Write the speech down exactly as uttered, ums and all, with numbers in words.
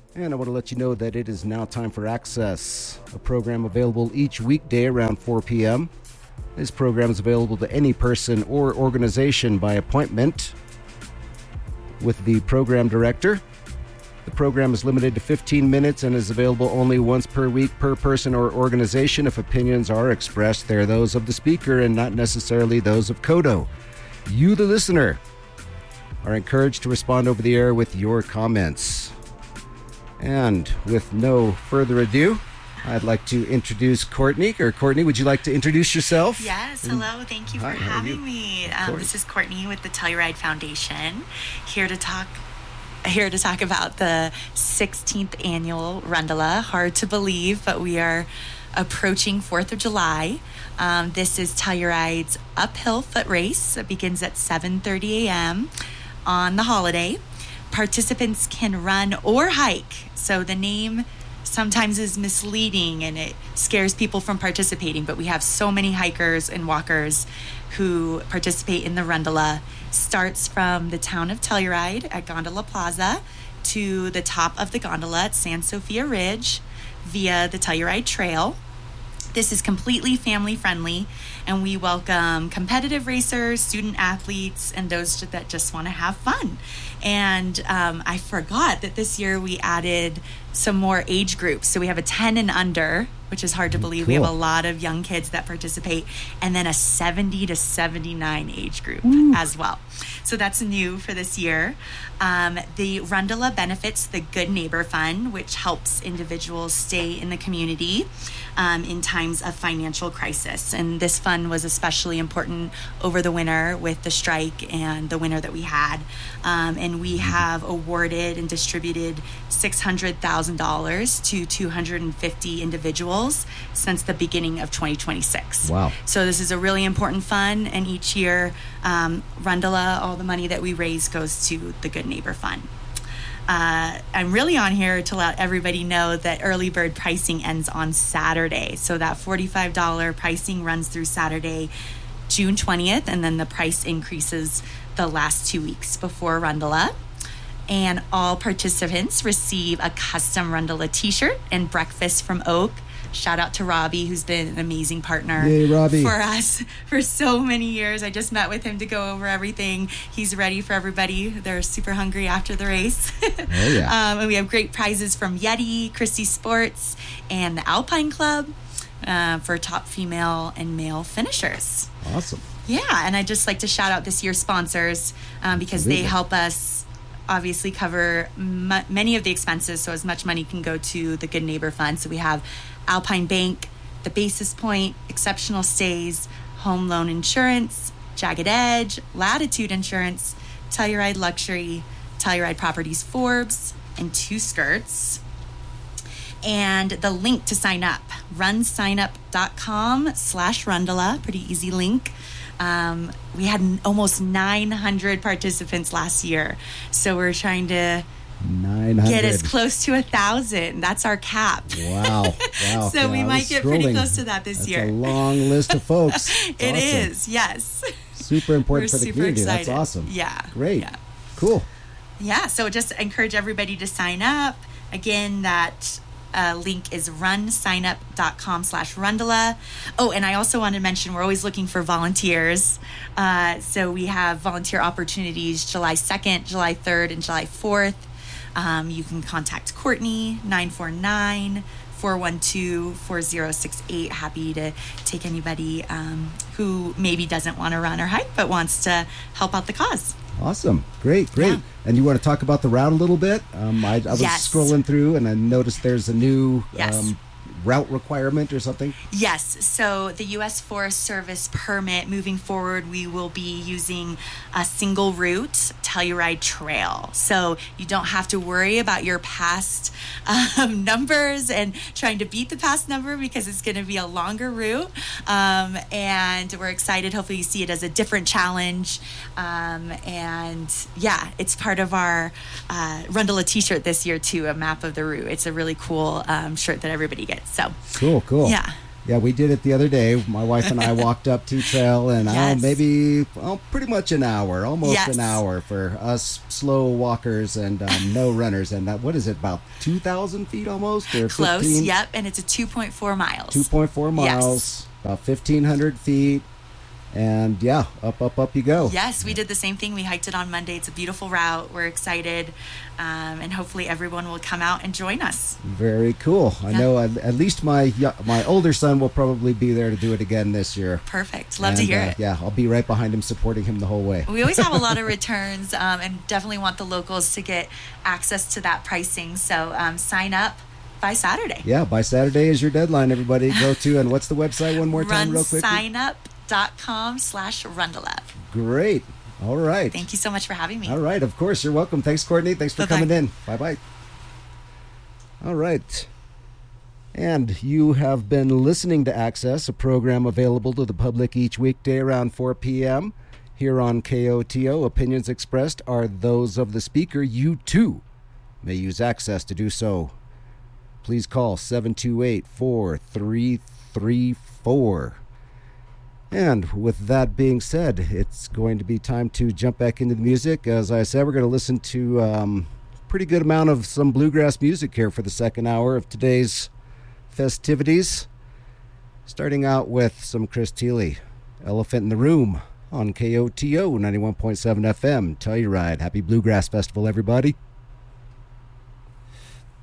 And I want to let you know that it is now time for Access, a program available each weekday around four p.m. This program is available to any person or organization by appointment with the program director. The program is limited to fifteen minutes and is available only once per week per person or organization. If opinions are expressed, they're those of the speaker and not necessarily those of Kodo. You, the listener, are encouraged to respond over the air with your comments. And with no further ado, I'd like to introduce Courtney. Or Courtney, would you like to introduce yourself? Yes, hello. Thank you for Hi, how are having you? me. Of Um, course. this is Courtney with the Telluride Foundation, here to talk here to talk about the sixteenth annual Rundala. Hard to believe, but we are approaching fourth of July. Um, this is Telluride's uphill foot race. It begins at seven thirty a.m. on the holiday. Participants can run or hike, so the name sometimes is misleading and it scares people from participating, but we have so many hikers and walkers who participate in the Rundala. Starts from the town of Telluride at Gondola Plaza to the top of the gondola at San Sofia Ridge via the Telluride Trail. This is completely family friendly, and we welcome competitive racers, student athletes, and those that just want to have fun. And um, I forgot that this year we added some more age groups. So we have a ten and under, which is hard to believe. We have a Cool. lot of young kids that participate, and then a seventy to seventy-nine age group Ooh. as well. So that's new for this year. Um, the Rundala benefits the Good Neighbor Fund, which helps individuals stay in the community um, in times of financial crisis. And this fund was especially important over the winter with the strike and the winter that we had. Um, and we have awarded and distributed six hundred thousand dollars to two hundred fifty individuals since the beginning of twenty twenty-six. Wow. So this is a really important fund, and each year, um, Rundala, all the money that we raise goes to the Good Neighbor Fund. Uh, I'm really on here to let everybody know that early bird pricing ends on Saturday. So that forty-five dollars pricing runs through Saturday, June twentieth, and then the price increases the last two weeks before Rundala. And all participants receive a custom Rundala t-shirt and breakfast from Oak. Shout out to Robbie, who's been an amazing partner Yay, Robbie. for us for so many years. I just met with him to go over everything. He's ready for everybody. They're super hungry after the race. Oh, yeah. um, and we have great prizes from Yeti, Christie Sports, and the Alpine Club uh, for top female and male finishers. Awesome. Yeah, and I'd just like to shout out this year's sponsors um, because they Absolutely. help us obviously cover m- many of the expenses, so as much money can go to the Good Neighbor Fund. So we have Alpine Bank, The Basis Point, Exceptional Stays, Home Loan Insurance, Jagged Edge, Latitude Insurance, Telluride Luxury, Telluride Properties Forbes, and Two Skirts. And the link to sign up, runsignup.com slash Rundala, pretty easy link. Um, we had n- almost nine hundred participants last year, so we're trying to nine hundred. get as close to a thousand. That's our cap. Wow. Wow. So we Yeah, I might was get pretty scrolling. close to that this That's year. a long list of folks. It's It awesome. is, yes. Super important We're for the super community. excited. That's awesome. Yeah. Great. Yeah. Cool. Yeah, so just encourage everybody to sign up. Again, that uh, link is runsignup.com slash Rundala. Oh, and I also want to mention we're always looking for volunteers. Uh, so we have volunteer opportunities July second, July third, and July fourth. Um, you can contact Courtney, nine four nine, four one two, four zero six eight. Happy to take anybody um, who maybe doesn't want to run or hike but wants to help out the cause. Awesome. Great, great. Yeah. And you want to talk about the route a little bit? Um, I, I was Yes. scrolling through and I noticed there's a new Yes. um, route requirement or something. Yes, so the U S Forest Service permit, moving forward, we will be using a single route Telluride Trail. So you don't have to worry about your past um, numbers and trying to beat the past number because it's going to be a longer route. Um, and we're excited. Hopefully you see it as a different challenge. Um, and yeah, it's part of our uh, Rundala t-shirt this year too, a map of the route. It's a really cool um, shirt that everybody gets. So Cool, cool. yeah. Yeah, we did it the other day. My wife and I walked up to trail, and Yes. oh, maybe oh, pretty much an hour, almost Yes. an hour for us slow walkers and um, no runners. And that, what is it, about two thousand feet almost? Or Close, fifteen? yep, and it's a two point four miles. two point four miles, Yes. about fifteen hundred feet. And yeah, up, up, up you go. Yes, we did the same thing. We hiked it on Monday. It's a beautiful route. We're excited, um, and hopefully everyone will come out and join us. Very cool. I Yeah. know at, at least my yo- my older son will probably be there to do it again this year. Perfect. Love And, to hear uh, it. Yeah, I'll be right behind him, supporting him the whole way. We always have a lot of returns, um, and definitely want the locals to get access to that pricing. So um, sign up by Saturday. Yeah, by Saturday is your deadline, everybody. Go to, and what's the website one more time real quickly? runsignup.com slash Rundle. Great. All right. Thank you so much for having me. All right, of course. You're welcome. Thanks, Courtney. Thanks for Bye-bye. coming in. Bye-bye. All right. And you have been listening to Access, a program available to the public each weekday around four p.m. here on K O T O. Opinions expressed are those of the speaker. You, too, may use Access to do so. Please call seven two eight, four three three four. And with that being said, it's going to be time to jump back into the music. As I said, we're going to listen to um, a pretty good amount of some bluegrass music here for the second hour of today's festivities. Starting out with some Chris Thile, Elephant in the Room on K O T O ninety-one point seven F M. Telluride. Happy Bluegrass Festival, everybody.